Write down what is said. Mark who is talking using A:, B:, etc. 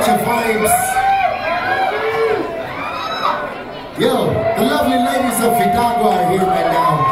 A: your vibes. Yo, the lovely ladies of Fidagwa are here right now.